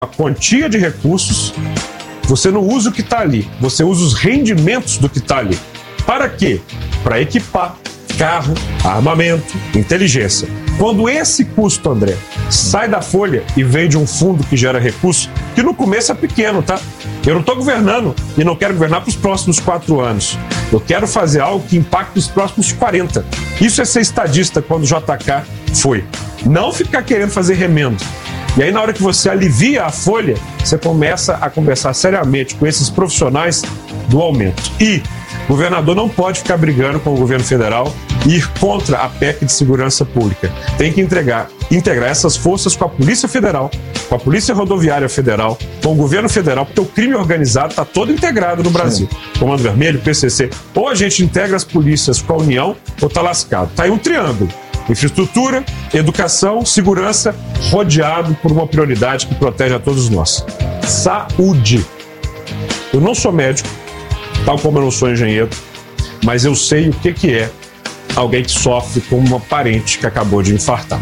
a quantia de recursos, você não usa o que está ali, você usa os rendimentos do que está ali. Para quê? Para equipar carro, armamento, inteligência. Quando esse custo, André, sai da folha e vem de um fundo que gera recurso, que no começo é pequeno, tá? Eu não estou governando e não quero governar para os próximos 4 anos. Eu quero fazer algo que impacte os próximos 40. Isso é ser estadista quando o JK foi. Não ficar querendo fazer remendo. E aí, na hora que você alivia a folha, você começa a conversar seriamente com esses profissionais do aumento. E o governador não pode ficar brigando com o governo federal e ir contra a PEC de segurança pública. Tem que integrar essas forças com a Polícia Federal, com a Polícia Rodoviária Federal, com o governo federal, porque o crime organizado está todo integrado no Brasil. Sim. Comando Vermelho, PCC. Ou a gente integra as polícias com a União, ou está lascado. Está aí um triângulo. Infraestrutura, educação, segurança, rodeado por uma prioridade que protege a todos nós. Saúde. Eu não sou médico, tal como eu não sou engenheiro, mas eu sei o que é alguém que sofre com uma parente que acabou de infartar.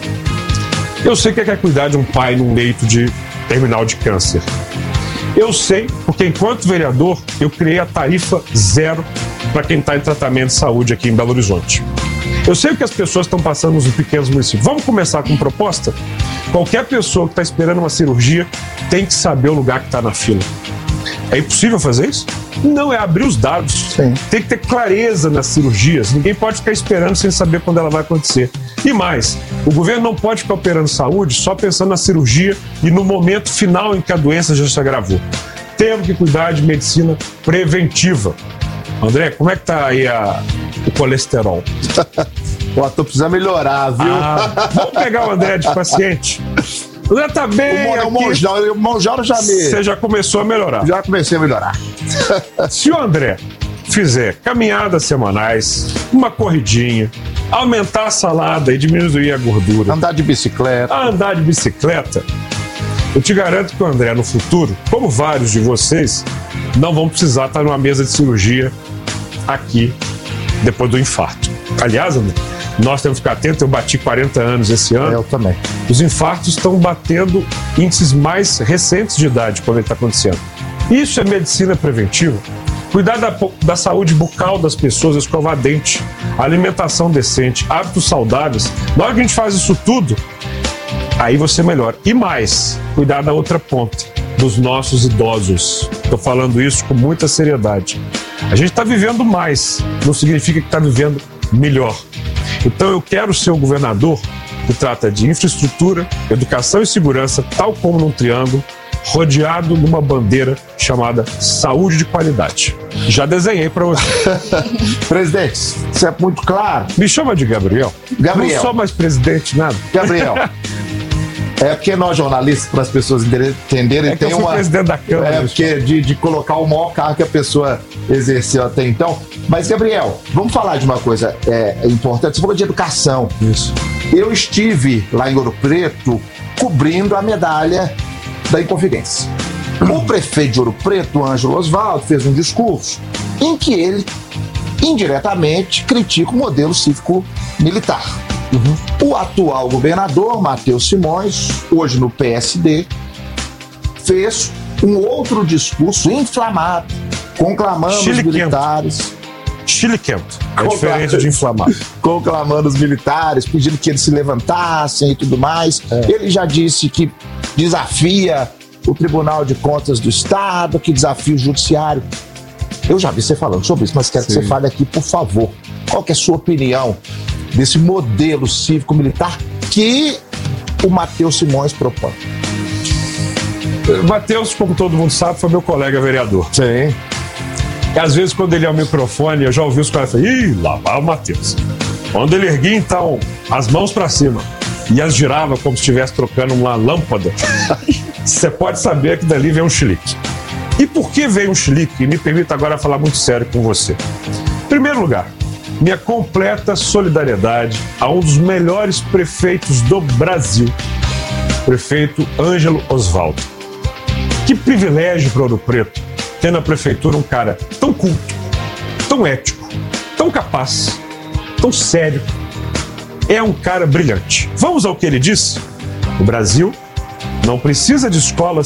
Eu sei o que é cuidar de um pai num leito de terminal de câncer. Eu sei, porque enquanto vereador, eu criei a tarifa zero para quem está em tratamento de saúde aqui em Belo Horizonte. Eu sei o que as pessoas estão passando nos pequenos municípios. Vamos começar com proposta? Qualquer pessoa que está esperando uma cirurgia tem que saber o lugar que está na fila. É impossível fazer isso? Não, é abrir os dados. Sim. Tem que ter clareza nas cirurgias. Ninguém pode ficar esperando sem saber quando ela vai acontecer. E mais, o governo não pode ficar operando saúde só pensando na cirurgia e no momento final em que a doença já se agravou. Temos que cuidar de medicina preventiva. André, como é que tá aí o colesterol? Pô, tô precisando melhorar, viu? Vamos pegar o André de paciente. O André tá bem. O Monjaro já me... Você já começou a melhorar. Já comecei a melhorar. Se o André fizer caminhadas semanais, uma corridinha, aumentar a salada e diminuir a gordura, andar de bicicleta, eu te garanto que o André, no futuro, como vários de vocês, não vão precisar estar numa mesa de cirurgia aqui depois do infarto. Aliás, André, nós temos que ficar atentos. Eu bati 40 anos esse ano. Eu também. Os infartos estão batendo índices mais recentes de idade quando ele está acontecendo. Isso é medicina preventiva. Cuidar da saúde bucal das pessoas, escovar dente, alimentação decente, hábitos saudáveis. Na hora que a gente faz isso tudo, aí você melhora. E mais, cuidar da outra ponta, dos nossos idosos. Estou falando isso com muita seriedade. A gente está vivendo mais, não significa que está vivendo melhor. Então eu quero ser o governador que trata de infraestrutura, educação e segurança, tal como num triângulo, rodeado numa bandeira chamada saúde de qualidade. Já desenhei para você. Presidente, isso é muito claro. Me chama de Gabriel. Gabriel. Não sou mais presidente, nada. Gabriel. É porque nós jornalistas, para as pessoas entenderem, tem eu fui presidente da Câmara. É porque de colocar o maior cargo que a pessoa exerceu até então. Mas, Gabriel, vamos falar de uma coisa importante. Você falou de educação. Isso. Eu estive lá em Ouro Preto cobrindo a medalha da Inconfidência. O prefeito de Ouro Preto, Ângelo Osvaldo, fez um discurso em que ele, indiretamente, critica o modelo cívico-militar. Uhum. O atual governador, Matheus Simões, hoje no PSD, fez um outro discurso inflamado, conclamando os militares. Chile quente, é diferente de inflamado. Conclamando os militares, pedindo que eles se levantassem e tudo mais. Ele já disse que desafia o Tribunal de Contas do Estado, que desafia o Judiciário. Eu já vi você falando sobre isso, mas quero que você fale aqui, por favor. Qual que é a sua opinião desse modelo cívico-militar que o Matheus Simões propõe? Matheus, como todo mundo sabe, foi meu colega vereador. Sim. E às vezes, quando ele é ao microfone, eu já ouvi os caras falarem: ih, lá vai o Matheus. Quando ele erguia, então, as mãos pra cima e as girava como se estivesse trocando uma lâmpada, você pode saber que dali vem um chilique. E por que veio um chilique? E me permita agora falar muito sério com você. Em primeiro lugar, minha completa solidariedade a um dos melhores prefeitos do Brasil, prefeito Ângelo Osvaldo. Que privilégio para Ouro Preto ter na prefeitura um cara tão culto, tão ético, tão capaz, tão sério. É um cara brilhante. Vamos ao que ele disse? O Brasil Não precisa de escolas